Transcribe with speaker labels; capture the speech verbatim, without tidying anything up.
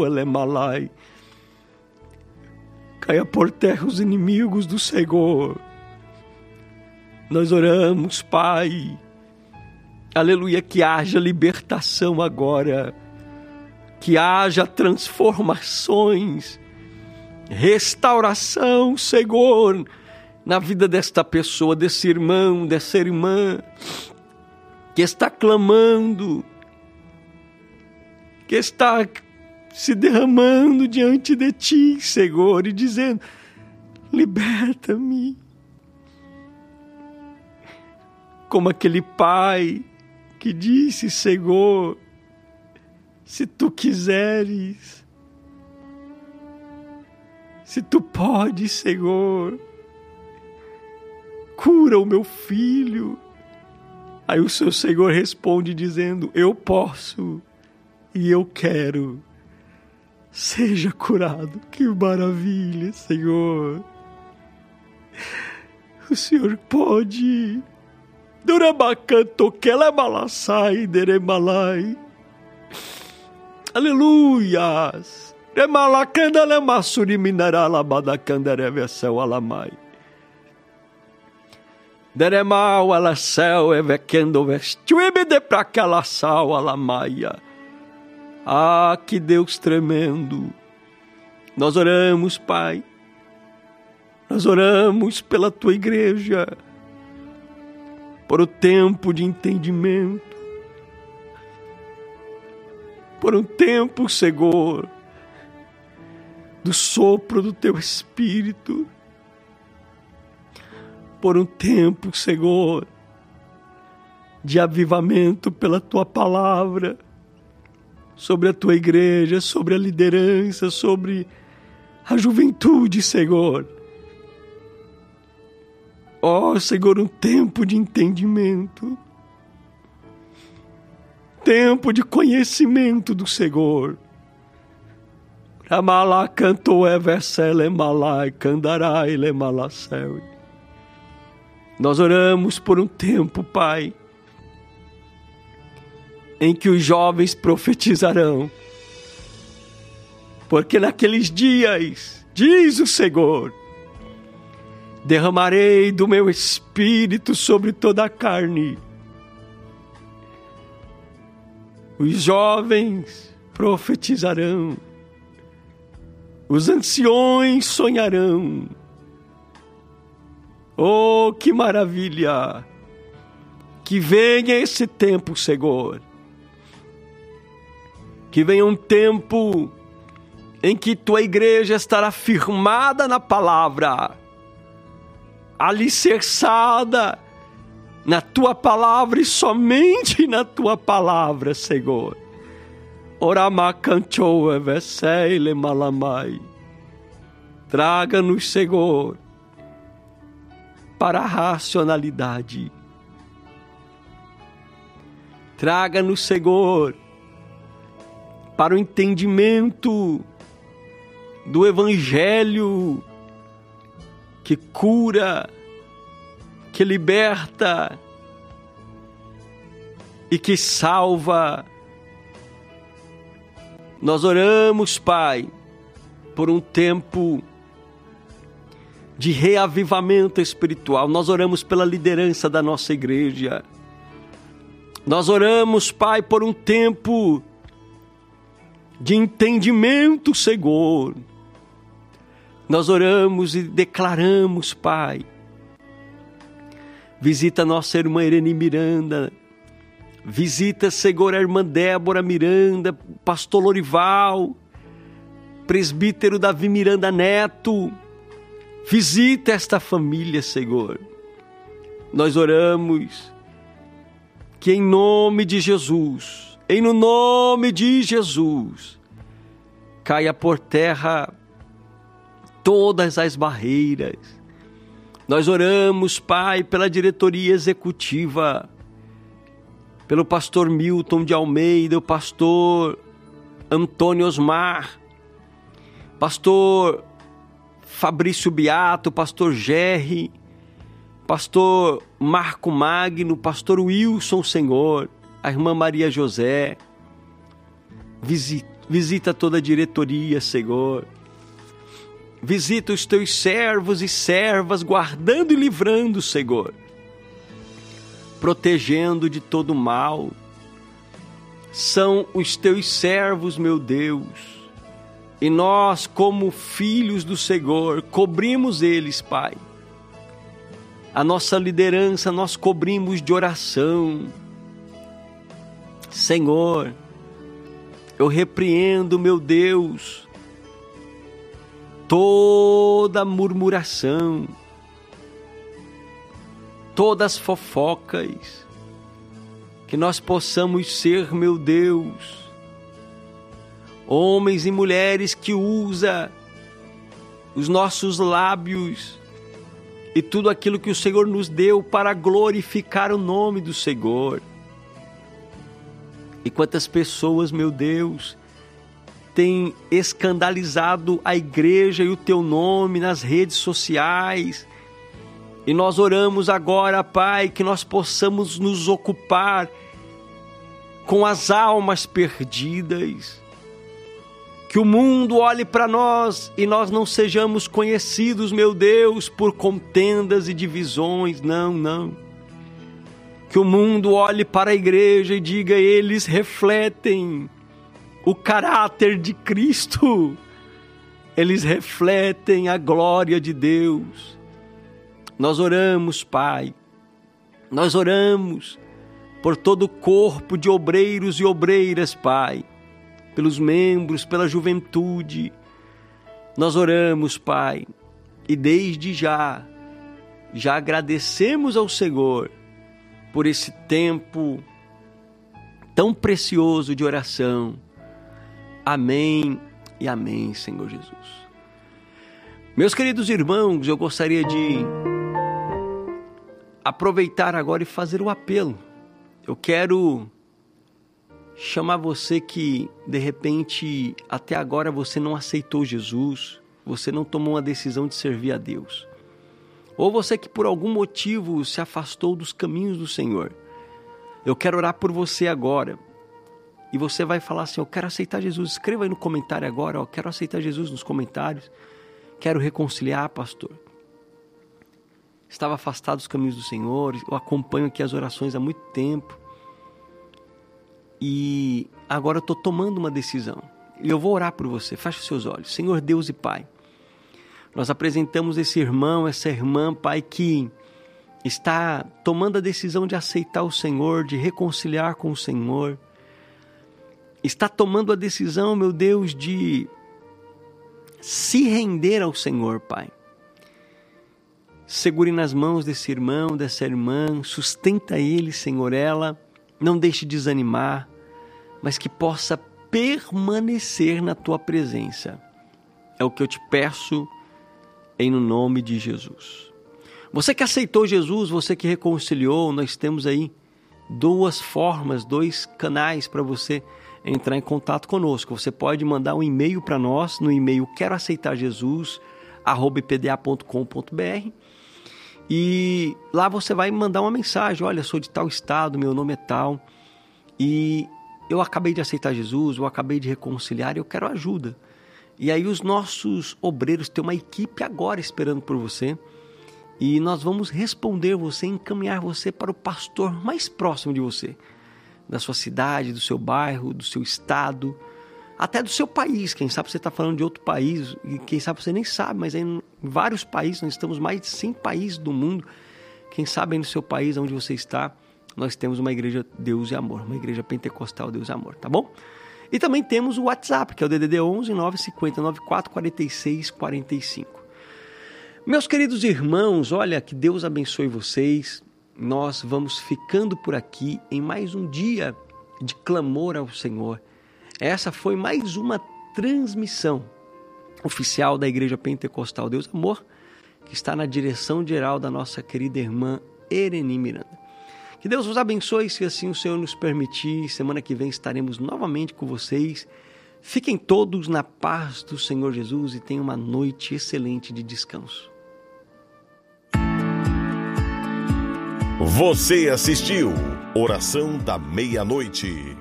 Speaker 1: Elemalai. Caia por terra os inimigos do Senhor. Nós oramos, Pai. Aleluia, que haja libertação agora. Que haja transformações, restauração, Senhor, na vida desta pessoa, desse irmão, dessa irmã, que está clamando, que está se derramando diante de Ti, Senhor, e dizendo, liberta-me. Como aquele pai que disse, Senhor, se Tu quiseres, se Tu podes, Senhor, cura o meu filho. Aí o seu Senhor responde dizendo, eu posso e eu quero. Seja curado. Que maravilha, Senhor. O Senhor pode. Durabacanto que ela malassai, deremalai. Aleluias. Remalacanda lemassuri minarala badacanda revesel alamai. Deremal alasel evekendo vestuibe de pra aquela sal alamaia. Ah, que Deus tremendo. Nós oramos, Pai. Nós oramos pela Tua igreja. Por o tempo de entendimento. Por um tempo, Senhor, do sopro do Teu Espírito. Por um tempo, Senhor, de avivamento pela Tua palavra, sobre a Tua igreja, sobre a liderança, sobre a juventude, Senhor. Ó, Senhor, um tempo de entendimento, tempo de conhecimento do Senhor. Ramalá cantou eversele malai, candarai le malasel. Nós oramos por um tempo, Pai, em que os jovens profetizarão. Porque naqueles dias, diz o Senhor, derramarei do meu espírito sobre toda a carne. Os jovens profetizarão. Os anciões sonharão. Oh, que maravilha! Que venha esse tempo, Senhor. Que venha um tempo em que Tua igreja estará firmada na palavra, alicerçada na Tua palavra e somente na Tua palavra, Senhor. Oramacanchou evesele malamai. Traga-nos, Senhor, para a racionalidade. Traga-nos, Senhor, para o entendimento do Evangelho que cura, que liberta e que salva. Nós oramos, Pai, por um tempo de reavivamento espiritual. Nós oramos pela liderança da nossa igreja. Nós oramos, Pai, por um tempo de entendimento, Senhor. Nós oramos e declaramos, Pai. Visita nossa irmã Irene Miranda. Visita, Senhor, a irmã Débora Miranda, pastor Lorival, presbítero Davi Miranda Neto. Visita esta família, Senhor. Nós oramos que em nome de Jesus, em no nome de Jesus, caia por terra todas as barreiras. Nós oramos, Pai, pela diretoria executiva, pelo pastor Milton de Almeida, o pastor Antônio Osmar, pastor Fabrício Beato, pastor Gerry, pastor Marco Magno, pastor Wilson, Senhor, a irmã Maria José. Visita, Visita toda a diretoria, Senhor. Visita os teus servos e servas, guardando e livrando, Senhor. Protegendo de todo mal. São os teus servos, meu Deus. E nós, como filhos do Senhor, cobrimos eles, Pai. A nossa liderança nós cobrimos de oração. Senhor, eu repreendo, meu Deus, toda murmuração, todas as fofocas, que nós possamos ser, meu Deus, homens e mulheres que usam os nossos lábios e tudo aquilo que o Senhor nos deu para glorificar o nome do Senhor. E quantas pessoas, meu Deus, têm escandalizado a igreja e o teu nome nas redes sociais. E nós oramos agora, Pai, que nós possamos nos ocupar com as almas perdidas. Que o mundo olhe para nós e nós não sejamos conhecidos, meu Deus, por contendas e divisões. Não, não. Que o mundo olhe para a igreja e diga: eles refletem o caráter de Cristo. Eles refletem a glória de Deus. Nós oramos, Pai. Nós oramos por todo o corpo de obreiros e obreiras, Pai. Pelos membros, pela juventude. Nós oramos, Pai. E desde já, já agradecemos ao Senhor por esse tempo tão precioso de oração. Amém e amém, Senhor Jesus. Meus queridos irmãos, eu gostaria de aproveitar agora e fazer o apelo. Eu quero chamar você que, de repente, até agora você não aceitou Jesus, você não tomou uma decisão de servir a Deus. Ou você que por algum motivo se afastou dos caminhos do Senhor. Eu quero orar por você agora. E você vai falar assim: eu quero aceitar Jesus. Escreva aí no comentário agora: eu quero aceitar Jesus nos comentários. Quero reconciliar, pastor. Estava afastado dos caminhos do Senhor. Eu acompanho aqui as orações há muito tempo. E agora eu estou tomando uma decisão. E eu vou orar por você. Feche os seus olhos. Senhor Deus e Pai, nós apresentamos esse irmão, essa irmã, Pai, que está tomando a decisão de aceitar o Senhor, de reconciliar com o Senhor. Está tomando a decisão, meu Deus, de se render ao Senhor, Pai. Segure nas mãos desse irmão, dessa irmã, sustenta ele, Senhor, ela. Não deixe desanimar, mas que possa permanecer na Tua presença. É o que eu te peço, em no nome de Jesus. Você que aceitou Jesus, você que reconciliou, nós temos aí duas formas, dois canais para você entrar em contato conosco. Você pode mandar um e-mail para nós, no e-mail quero aceitar Jesus, arroba i p d a ponto com ponto b r, e lá você vai mandar uma mensagem: olha, sou de tal estado, meu nome é tal, e eu acabei de aceitar Jesus, eu acabei de reconciliar e eu quero ajuda. E aí os nossos obreiros têm uma equipe agora esperando por você. E nós vamos responder você, encaminhar você para o pastor mais próximo de você. Da sua cidade, do seu bairro, do seu estado, até do seu país. Quem sabe você está falando de outro país, e quem sabe você nem sabe, mas aí em vários países, nós estamos mais de cem países do mundo. Quem sabe aí no seu país, onde você está, nós temos uma igreja Deus e Amor, uma igreja pentecostal Deus e Amor, tá bom? E também temos o WhatsApp, que é o D D D onze nove cinco zero nove quatro quatro seis quatro cinco. Meus queridos irmãos, olha, que Deus abençoe vocês. Nós vamos ficando por aqui em mais um dia de clamor ao Senhor. Essa foi mais uma transmissão oficial da Igreja Pentecostal Deus e Amor, que está na direção geral da nossa querida irmã Ereni Miranda. Que Deus vos abençoe, se assim o Senhor nos permitir. Semana que vem estaremos novamente com vocês. Fiquem todos na paz do Senhor Jesus e tenham uma noite excelente de descanso.
Speaker 2: Você assistiu Oração da Meia-Noite.